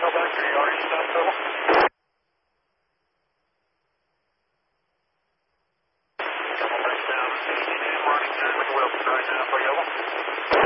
back to your already stop total. Couple touchdowns, 16 running good with Wilson right now for Yellow.